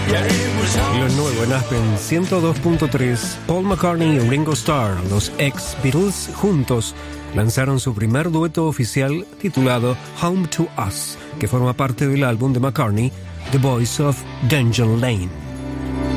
Y lo nuevo en Aspen 102.3, Paul McCartney y Ringo Starr, los ex-Beatles, juntos lanzaron su primer dueto oficial titulado Home to Us, que forma parte del álbum de McCartney, The Boys of Danger Lane.